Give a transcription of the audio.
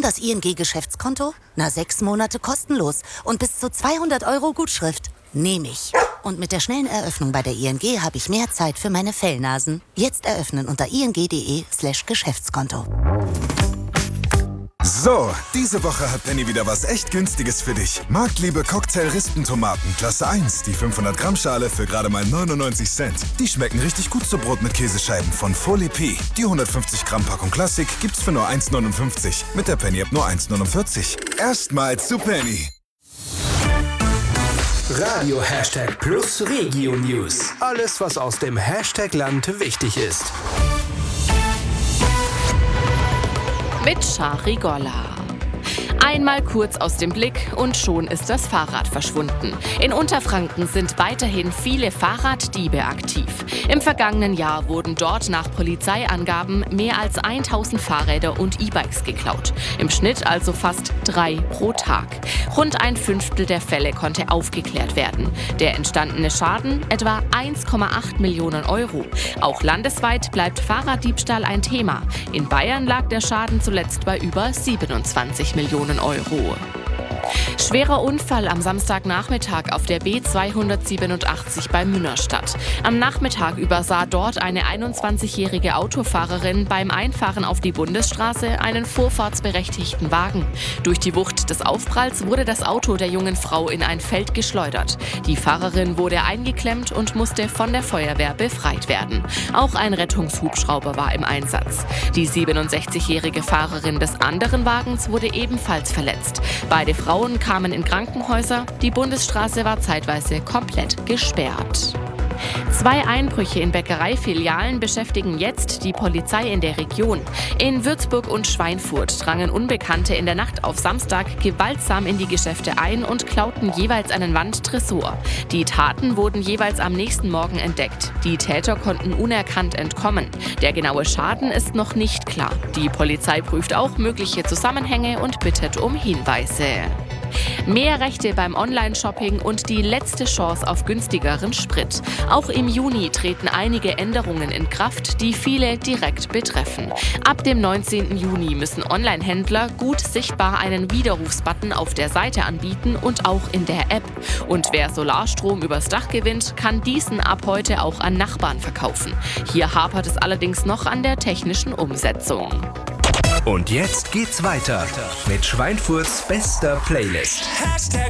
das ING-Geschäftskonto? 6 Monate kostenlos und bis zu 200 € Gutschrift. Nehme ich. Und mit der schnellen Eröffnung bei der ING habe ich mehr Zeit für meine Fellnasen. Jetzt eröffnen unter ing.de/Geschäftskonto. So, diese Woche hat Penny wieder was echt Günstiges für dich. Marktliebe Cocktail-Rispentomaten, Klasse 1, die 500 Gramm Schale für gerade mal 99 Cent. Die schmecken richtig gut zu Brot mit Käsescheiben von Folie P. Die 150 Gramm Packung Klassik gibt's für nur 1,59. Mit der Penny-App nur 1,49. Erstmals zu Penny. Radio #Plus Regio News. Alles, was aus dem Hashtag-Land wichtig ist. Mit Shari Golla. Einmal kurz aus dem Blick und schon ist das Fahrrad verschwunden. In Unterfranken sind weiterhin viele Fahrraddiebe aktiv. Im vergangenen Jahr wurden dort nach Polizeiangaben mehr als 1000 Fahrräder und E-Bikes geklaut. Im Schnitt also fast 3 pro Tag. Rund 1/5 der Fälle konnte aufgeklärt werden. Der entstandene Schaden etwa 1,8 Millionen €. Auch landesweit bleibt Fahrraddiebstahl ein Thema. In Bayern lag der Schaden zuletzt bei über 27 Millionen €. Schwerer Unfall am Samstagnachmittag auf der B287 bei Münnerstadt. Am Nachmittag übersah dort eine 21-jährige Autofahrerin beim Einfahren auf die Bundesstraße einen vorfahrtsberechtigten Wagen. Durch die Wucht des Aufpralls wurde das Auto der jungen Frau in ein Feld geschleudert. Die Fahrerin wurde eingeklemmt und musste von der Feuerwehr befreit werden. Auch ein Rettungshubschrauber war im Einsatz. Die 67-jährige Fahrerin des anderen Wagens wurde ebenfalls verletzt. Beide Frauen kamen in Krankenhäuser. Die Bundesstraße war zeitweise komplett gesperrt. 2 Einbrüche in Bäckereifilialen beschäftigen jetzt die Polizei in der Region. In Würzburg und Schweinfurt drangen Unbekannte in der Nacht auf Samstag gewaltsam in die Geschäfte ein und klauten jeweils einen Wandtresor. Die Taten wurden jeweils am nächsten Morgen entdeckt. Die Täter konnten unerkannt entkommen. Der genaue Schaden ist noch nicht klar. Die Polizei prüft auch mögliche Zusammenhänge und bittet um Hinweise. Mehr Rechte beim Online-Shopping und die letzte Chance auf günstigeren Sprit. Auch im Juni treten einige Änderungen in Kraft, die viele direkt betreffen. Ab dem 19. Juni müssen Online-Händler gut sichtbar einen Widerrufsbutton auf der Seite anbieten und auch in der App. Und wer Solarstrom übers Dach gewinnt, kann diesen ab heute auch an Nachbarn verkaufen. Hier hapert es allerdings noch an der technischen Umsetzung. Und jetzt geht's weiter mit Schweinfurts bester Playlist.